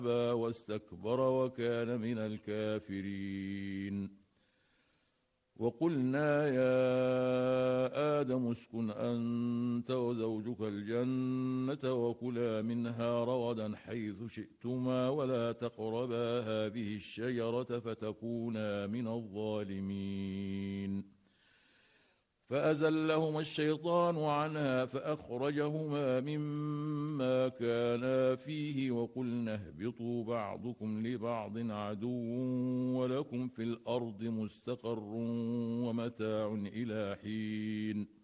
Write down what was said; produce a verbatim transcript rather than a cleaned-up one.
واستكبر وكان من الكافرين. وقلنا يا آدم اسكن أنت وزوجك الجنة وكلا منها رغدا حيث شئتما ولا تقربا هذه الشجرة فتكونا من الظالمين. فأزلهما الشيطان عنها فأخرجهما مما كانا فيه وقلنا اهبطوا بعضكم لبعض عدو ولكم في الأرض مستقر ومتاع إلى حين.